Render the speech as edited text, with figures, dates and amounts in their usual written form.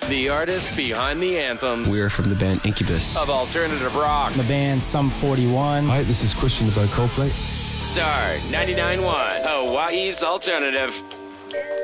The artists behind the anthems We're from the band Incubus. of alternative rock. The band Sum 41. Hi, this is Christian about Coldplay. Star 99.1, Hawaii's alternative.